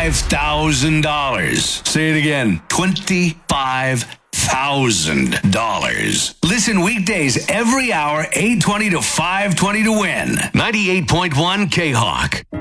$25,000. Say it again. $25,000. Listen weekdays every hour, 8:20 to 5:20 to win. 98.1 K-Hawk.